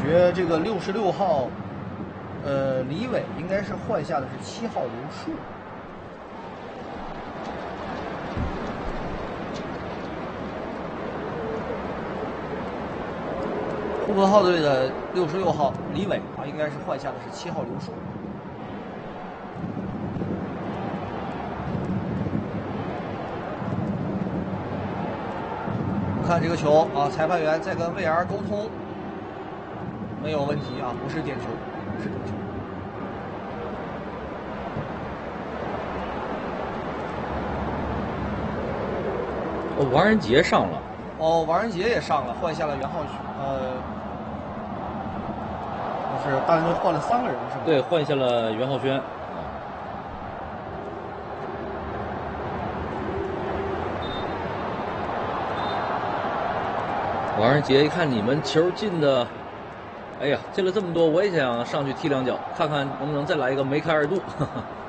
觉这个66号，李伟应该是换下的是7号刘树。呼和浩特队的66号李伟啊，应该是换下的是7号刘树。看这个球啊，裁判员在跟 VR 沟通，没有问题啊，不是点球，不是点球。 哦，王仁杰上了。 哦，王仁杰也上了，换下了袁浩轩。就是大连队换了3个人是吗？ 对，换下了袁浩轩。王仁杰一看你们球进的，哎呀，进了这么多，我也想上去踢2脚，看看能不能再来一个梅开2度。